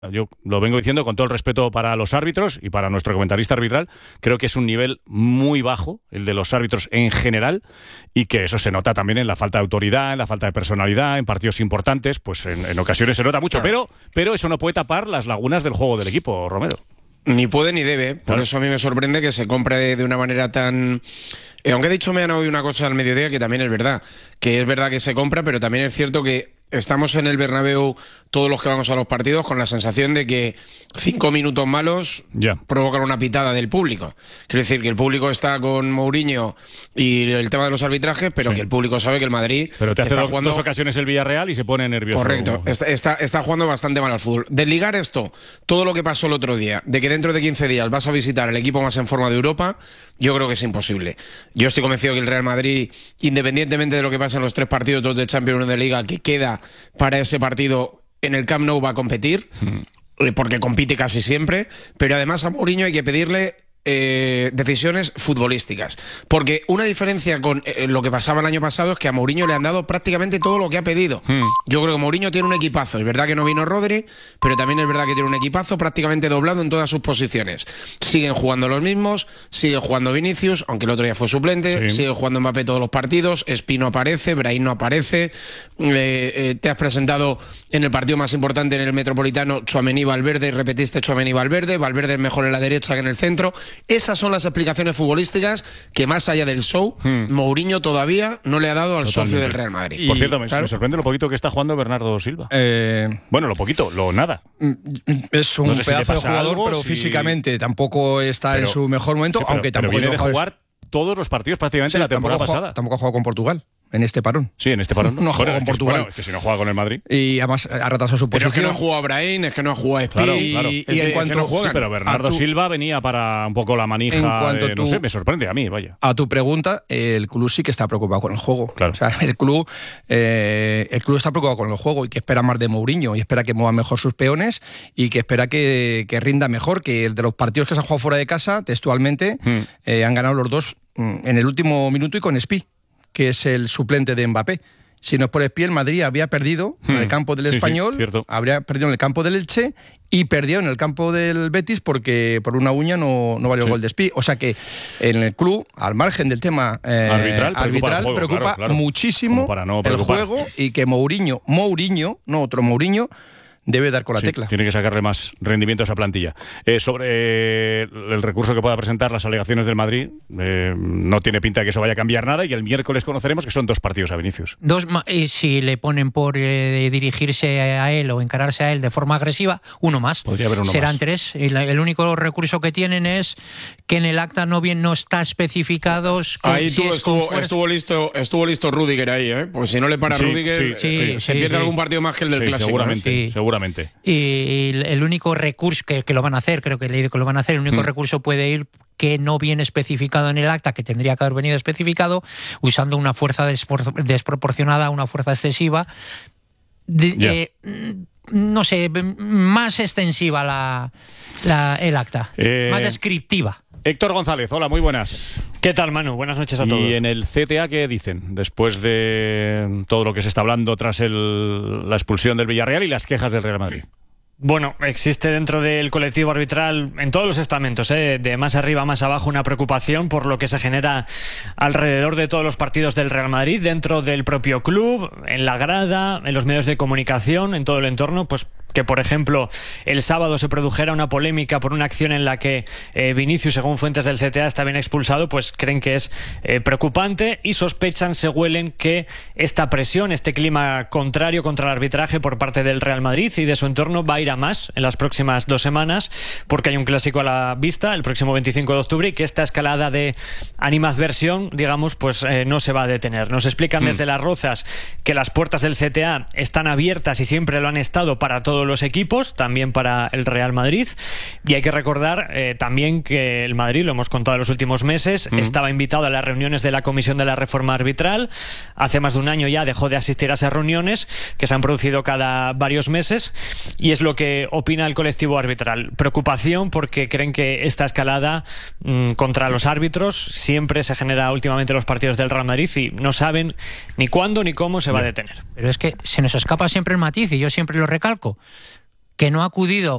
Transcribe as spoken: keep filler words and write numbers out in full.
Yo lo vengo diciendo con todo el respeto para los árbitros y para nuestro comentarista arbitral. Creo que es un nivel muy bajo el de los árbitros en general y que eso se nota también en la falta de autoridad, en la falta de personalidad, en partidos importantes, pues en, en ocasiones se nota mucho, pero, pero eso no puede tapar las lagunas del juego del equipo, Romero. Ni puede ni debe, por claro. Eso a mí me sorprende que se compre de, de una manera tan... Eh, aunque he dicho me han oído una cosa al mediodía que también es verdad, que es verdad que se compra, pero también es cierto que estamos en el Bernabéu todos los que vamos a los partidos con la sensación de que cinco minutos malos yeah. provocan una pitada del público. Quiero decir que el público está con Mourinho y el tema de los arbitrajes, pero sí. que el público sabe que el Madrid pero te hace está dos, jugando... dos ocasiones el Villarreal y se pone nervioso. Correcto, está, está, está jugando bastante mal al fútbol. Desligar esto, todo lo que pasó el otro día, de que dentro de quince días vas a visitar el equipo más en forma de Europa, yo creo que es imposible. Yo estoy convencido que el Real Madrid, independientemente de lo que pasa en los tres partidos dos de Champions, uno de Liga, que queda para ese partido en el Camp Nou, va a competir, hmm. porque compite casi siempre, pero además a Mourinho hay que pedirle eh, decisiones futbolísticas, porque una diferencia con eh, lo que pasaba el año pasado es que a Mourinho le han dado prácticamente todo lo que ha pedido. Hmm. Yo creo que Mourinho tiene un equipazo, es verdad que no vino Rodri, pero también es verdad que tiene un equipazo prácticamente doblado en todas sus posiciones. Siguen jugando los mismos, sigue jugando Vinicius, aunque el otro día fue suplente, sí. sigue jugando Mbappé todos los partidos, Espino aparece, Brahim no aparece, eh, eh, te has presentado en el partido más importante en el Metropolitano Tchouaméni Valverde y repetiste Tchouaméni Valverde, Valverde es mejor en la derecha que en el centro. Esas son las explicaciones futbolísticas que, más allá del show, hmm. Mourinho todavía no le ha dado al Totalmente. socio del Real Madrid. Y, Por cierto, me, ¿claro? me sorprende lo poquito que está jugando Bernardo Silva. Eh, bueno, lo poquito, lo nada. Es un no sé pedazo si de jugador, algo, pero si... físicamente tampoco está pero, en su mejor momento, sí, pero, aunque tampoco pero viene de jugar todos los partidos prácticamente sí, la temporada tampoco pasada. Juega, tampoco ha jugado con Portugal. En este parón. Sí, en este parón. No ha jugado con Portugal. Bueno, es que si no juega con el Madrid. Y además ha retrasado su posición. Pero es que no ha jugado a Brahim, es que no ha jugado a Espí. Claro, claro. Y, y en cuanto no juega. Sí, pero Bernardo tu, Silva venía para un poco la manija. De, tu, no sé, me sorprende a mí, vaya. A tu pregunta, el club sí que está preocupado con el juego. Claro. O sea, el club, eh, el club está preocupado con el juego y que espera más de Mourinho y espera que mueva mejor sus peones y que espera que, que rinda mejor. Que de los partidos que se han jugado fuera de casa, textualmente, hmm. eh, han ganado los dos en el último minuto y con Espí, que es el suplente de Mbappé. Si no es por Espí, el Madrid había perdido hmm. en el campo del sí, Español, sí, habría perdido en el campo del Elche y perdió en el campo del Betis porque por una uña no, no valió sí. el gol de Espí. O sea que en el club, al margen del tema eh, arbitral, preocupa, arbitral, juego, preocupa claro, claro. muchísimo para no el juego y que Mourinho, Mourinho, no otro Mourinho, debe dar con la sí, tecla. Tiene que sacarle más rendimiento a esa plantilla. Eh, sobre eh, el recurso que pueda presentar las alegaciones del Madrid, eh, no tiene pinta de que eso vaya a cambiar nada y el miércoles conoceremos que son dos partidos a Vinicius. Dos, eh, si le ponen por eh, dirigirse a él o encararse a él de forma agresiva, uno más. Podría haber uno Serán más. tres. El, el único recurso que tienen es que en el acta no bien no está especificados. Ahí si tú, estuvo, estuvo listo estuvo listo Rüdiger ahí, ¿eh? Pues si no le para sí, Rüdiger, sí, sí, sí, se sí, pierde sí. algún partido más que el del sí, clásico. Seguramente, ¿eh? sí. seguramente. Y el único recurso que, que lo van a hacer, creo que he leído que lo van a hacer, el único mm. recurso puede ir que no viene especificado en el acta, que tendría que haber venido especificado, usando una fuerza despror desproporcionada, una fuerza excesiva, de, yeah. eh, no sé, más extensiva la, la, el acta, eh... más descriptiva. Héctor González, hola, muy buenas. ¿Qué tal, Manu? Buenas noches a todos. Y en el C T A, ¿qué dicen? Después de todo lo que se está hablando tras el, la expulsión del Villarreal y las quejas del Real Madrid. Bueno, existe dentro del colectivo arbitral, en todos los estamentos, ¿eh? de más arriba a más abajo, una preocupación por lo que se genera alrededor de todos los partidos del Real Madrid, dentro del propio club, en la grada, en los medios de comunicación, en todo el entorno, pues que, por ejemplo, el sábado se produjera una polémica por una acción en la que eh, Vinicius, según fuentes del C T A, está bien expulsado, pues creen que es eh, preocupante y sospechan, se huelen, que esta presión, este clima contrario contra el arbitraje por parte del Real Madrid y de su entorno va a ir a más en las próximas dos semanas, porque hay un clásico a la vista el próximo veinticinco de octubre y que esta escalada de animadversión, digamos, pues eh, no se va a detener. Nos explican mm. desde Las Rozas que las puertas del C T A están abiertas y siempre lo han estado para todos los equipos, también para el Real Madrid, y hay que recordar eh, también que el Madrid, lo hemos contado en los últimos meses, mm. estaba invitado a las reuniones de la Comisión de la Reforma Arbitral. Hace más de un año ya dejó de asistir a esas reuniones que se han producido cada varios meses, y es lo que opina el colectivo arbitral. Preocupación porque creen que esta escalada mmm, contra los árbitros siempre se genera últimamente en los partidos del Real Madrid y no saben ni cuándo ni cómo se va a detener. Pero es que se nos escapa siempre el matiz y yo siempre lo recalco. que no ha acudido